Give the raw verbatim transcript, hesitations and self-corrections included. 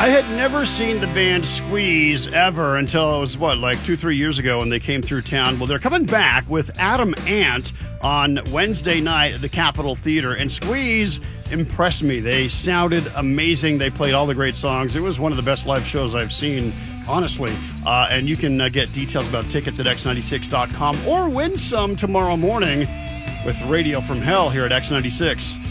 I had never seen the band Squeeze ever until it was, what, like two, three years ago when they came through town. Well, they're coming back with Adam Ant on Wednesday night at the Capitol Theater, and Squeeze impressed me. They sounded amazing. They played all the great songs. It was one of the best live shows I've seen, honestly. Uh, and you can uh, get details about tickets at x ninety-six dot com or win some tomorrow morning with Radio from Hell here at X ninety-six.